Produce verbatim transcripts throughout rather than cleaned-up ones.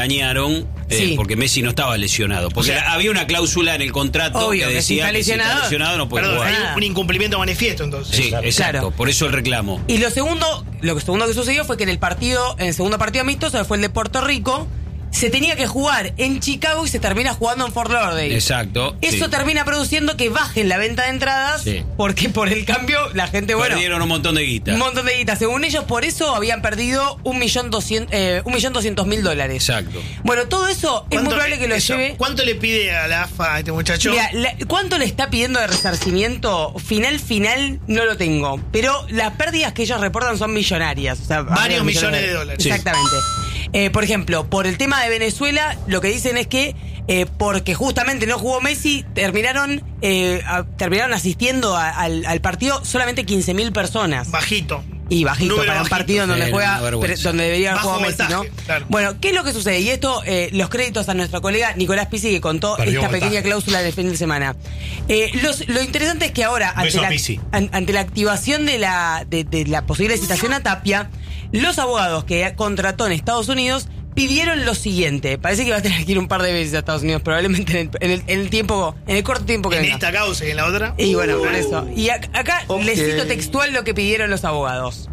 Dañaron eh, Sí. porque Messi no estaba lesionado. Porque O sea, había una cláusula en el contrato obvio, que que si decía está que si está lesionado- lesionado no puede Perdón, jugar. hay Ah. un incumplimiento manifiesto entonces. Sí, Claro. exacto. Claro. Por eso el reclamo. Y lo segundo, lo que segundo que sucedió fue que en el partido, en el segundo partido amistoso, que fue el de Puerto Rico, se tenía que jugar en Chicago y se termina jugando en Fort Lauderdale. Exacto. Eso sí. termina produciendo que bajen la venta de entradas, Sí. porque por el cambio la gente, bueno, Perdieron un montón de guita. un montón de guita. Según ellos, por eso habían perdido un millón doscientos, eh, un millón doscientos mil dólares. Exacto. Bueno, todo eso es muy ¿Cuánto- probable que lo eso, lleve. ¿Cuánto le pide a la A F A a este muchacho? Mira, la- ¿cuánto le está pidiendo de resarcimiento? Final, final, no lo tengo. Pero las pérdidas que ellos reportan son millonarias. O sea, Varios millones de dólares. Exactamente. Eh, por ejemplo, por el tema de Venezuela, lo que dicen es que eh, porque justamente no jugó Messi, terminaron eh, a- terminaron asistiendo a- al, al partido solamente quince mil personas. Bajito. Y bajito Número para un bajito. partido donde Sí, juega, una vergüenza. pre- donde debería haber Bajo jugado Messi, ¿no? voltaje, claro. Bueno, ¿qué es lo que sucede? Y esto, eh, los créditos a nuestro colega Nicolás Pizzi, que contó Perdió esta voltaje. pequeña cláusula del fin de semana. Eh, los- lo interesante es que ahora, ante Beso a la, Pizzi. an- ante la activación de la, de, de la posible citación a Tapia, los abogados que contrató en Estados Unidos pidieron lo siguiente. Parece que va a tener que ir un par de veces a Estados Unidos, probablemente en el, en el- en el tiempo, en el corto tiempo que En venga. esta causa y en la otra. Y bueno, por eso. Y ac- acá Ok. les cito textual lo que pidieron los abogados.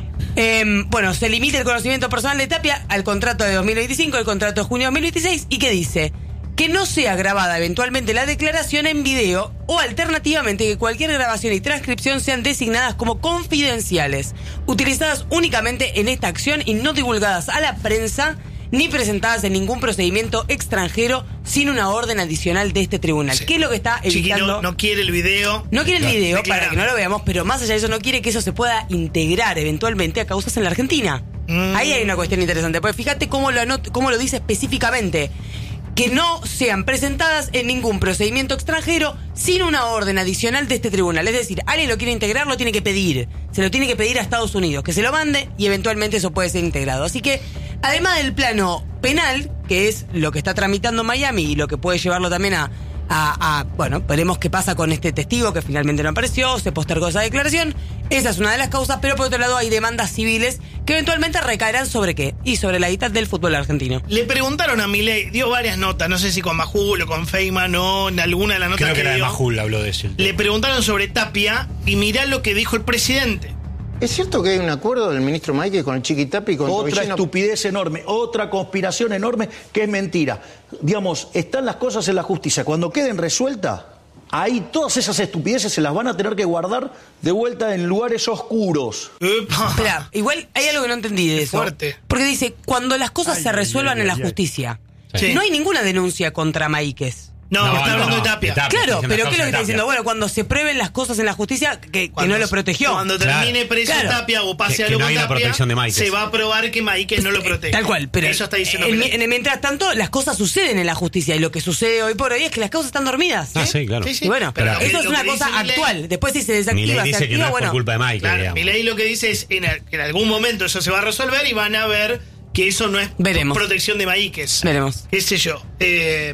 Em, bueno, se limita el conocimiento personal de Tapia al contrato de dos mil veinticinco, el contrato de junio de dos mil veintiséis, y que dice que no sea grabada eventualmente la declaración en video o alternativamente que cualquier grabación y transcripción sean designadas como confidenciales, utilizadas únicamente en esta acción y no divulgadas a la prensa ni presentadas en ningún procedimiento extranjero sin una orden adicional de este tribunal. Sí. ¿Qué es lo que está Chiqui evitando? no, no quiere el video. No quiere el video Declarando. para que no lo veamos, pero más allá de eso no quiere que eso se pueda integrar eventualmente a causas en la Argentina. Mm. Ahí hay una cuestión interesante, porque fíjate cómo lo, anot- cómo lo dice específicamente. Que no sean presentadas en ningún procedimiento extranjero sin una orden adicional de este tribunal. Es decir, alguien lo quiere integrar, lo tiene que pedir. Se lo tiene que pedir a Estados Unidos, que se lo mande y eventualmente eso puede ser integrado. Así que, además del plano penal, que es lo que está tramitando Miami y lo que puede llevarlo también a, a, a bueno, veremos qué pasa con este testigo que finalmente no apareció, se postergó esa declaración. Esa es una de las causas, pero por otro lado hay demandas civiles que eventualmente recaerán sobre qué, y sobre la guita del fútbol argentino. Le preguntaron a Milei, dio varias notas, no sé si con Majul o con Feynman o en alguna de las notas Creo que que la de dio. Majul habló de eso. Le preguntaron sobre Tapia y mirá lo que dijo el presidente. ¿Es cierto que hay un acuerdo del ministro Maike con el Chiquitapi y con Otra Tobillino? estupidez enorme, otra conspiración enorme que es mentira. Digamos, están las cosas en la justicia. Cuando queden resueltas, ahí todas esas estupideces se las van a tener que guardar de vuelta en lugares oscuros. Epa. Espera, igual hay algo que no entendí de eso. Fuerte. Porque dice, cuando las cosas Ay, se ay, resuelvan ay, en la ay, ay. justicia, Sí. no hay ninguna denuncia contra Maíquez. No, No, está no, hablando no, de Tapia. de Tapia. Claro, diciendo pero la ¿qué es lo que causa está de diciendo? Tapia. Bueno, cuando se prueben las cosas en la justicia, que, que Cuando- no lo protegió. Cuando Claro. termine preso Claro. Tapia o pase Que- que algo no con hay una Tapia, protección de Maíquez. se va a probar que Maíquez no lo protege. Tal cual, pero Eso está diciendo en, Milei. en el mientras tanto, las cosas suceden en la justicia y lo que sucede hoy por hoy es que las causas están dormidas. Ah, ¿eh? sí, claro. Sí, sí. Y bueno, Pero lo que- eso es lo una que cosa dice Milei- actual. Después si se Milei desactiva, se dice que activa, no es bueno. por culpa de Mike. Claro, digamos. Milei lo que dice es en, el- en algún momento eso se va a resolver y van a ver que eso no es Veremos. protección de Maíquez. Veremos. Qué sé yo. Eh,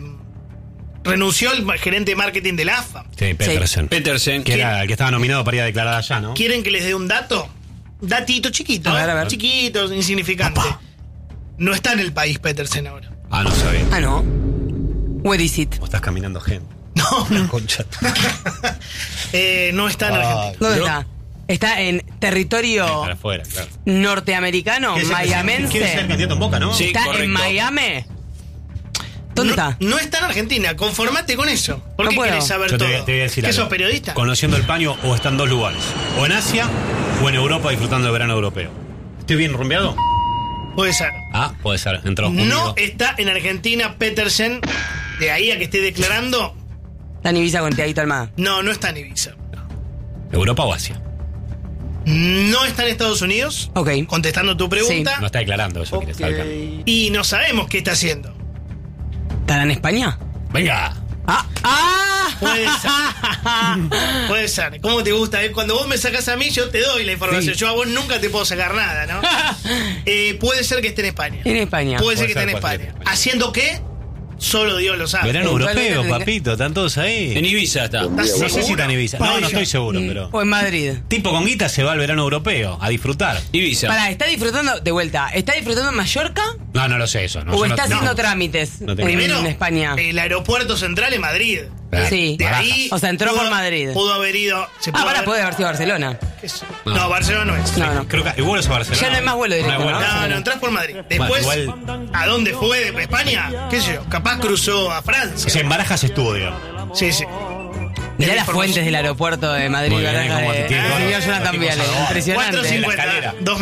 renunció el ma- gerente de marketing de la A F A. Sí, Petersen. Petersen. Que era el que estaba nominado para ir a declarar allá, ¿no? ¿Quieren que les dé un dato? Datito chiquito, A ver, ¿eh? a ver. Chiquito, insignificante. No está en el país Petersen ahora. Ah, no sabía. Ah, no. Where is it? O estás caminando gente. No, no. Concha. Eh, no está en Ah, Argentina. ¿Dónde Yo- está? Está en territorio Para afuera, claro. norteamericano, ¿Quiere ser- ¿Quiere ser mayamense. candidato en Boca, no? Sí. ¿Está correcto. en Miami? ¿Dónde no, está? No está en Argentina. Conformate con eso. ¿Por No qué puedo. querés saber Yo te todo? voy, a- te voy a decir ¿Qué algo. sos periodista? Conociendo el paño o está en dos lugares. O en Asia o en Europa disfrutando del verano europeo. ¿Estoy bien rumbeado? Puede ser. Ah, puede ser. Entró No está en Argentina Petersen. De ahí a que esté declarando. Está en Ibiza con Tiaguito Almada. No, no está en Ibiza. ¿Europa o Asia? No está en Estados Unidos. Ok. Contestando tu pregunta. No está declarando, eso quiere saber. Y no sabemos qué está haciendo. ¿Estará en España? Venga. ¡Ah! ¡Ah! Puede ser. Puede ser. ¿Cómo te gusta? eh? Cuando vos me sacás a mí, yo te doy la información. Sí. Yo a vos nunca te puedo sacar nada, ¿no? Eh, puede ser que esté en España. En España. Puede ser Puede que esté en ser, puede ser España. que esté en España. ¿Haciendo qué? solo Dios lo sabe. Verano Igual europeo, viene- papito, están todos ahí. En Ibiza está. ¿Estás No sé seguro? si están en Ibiza. No, no Paella. estoy seguro, pero. O en Madrid. Tipo con guita se va al verano europeo a disfrutar. Ibiza. Pará, ¿está disfrutando, de vuelta, ¿está disfrutando en Mallorca? No, no lo sé eso. No, ¿O yo no- está no. haciendo trámites No tengo en, Primero, en España? el aeropuerto central en Madrid. Eh, Sí. De Barajas. ahí. O sea, entró pudo- por Madrid. Pudo haber ido. Se Ah, pudo para haber- puede haber sido Barcelona. qué sé. No. No, Barcelona no es. No, no. Creo que hay vuelos a Barcelona. Ya no hay más vuelo directo, hay vuelo. ¿no? No, no, entras por Madrid. Después, Bueno, ¿a dónde fue? ¿De España? ¿Qué sé yo? Capaz cruzó a O Francia. sea, en Barajas estuvo, digo. Sí, sí. Mirá Es las información. fuentes del aeropuerto de Madrid, Muy bien, Barajas, como de- tiene del todo. señor Jonathan Tipo Viale. Salvador. Impresionante. cuatro cincuenta, La escalera. dos